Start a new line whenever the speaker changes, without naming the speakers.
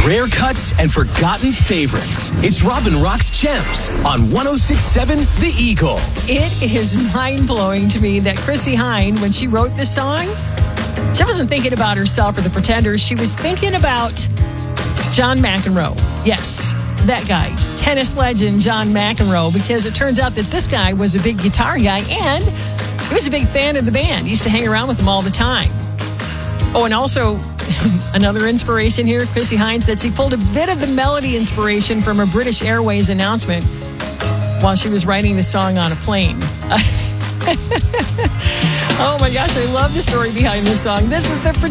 Rare cuts and forgotten favorites. It's Robin Rock's Gems on 106.7 The Eagle.
It is mind-blowing to me that Chrissie Hynde, when she wrote this song, she wasn't thinking about herself or the Pretenders. She was thinking about John McEnroe. Yes, that guy. Tennis legend John McEnroe, because it turns out that this guy was a big guitar guy and he was a big fan of the band. He used to hang around with them all the time. Oh, and also another inspiration here, Chrissie Hynde said she pulled a bit of the melody inspiration from a British Airways announcement while she was writing the song on a plane. Oh my gosh, I love the story behind this song. This is the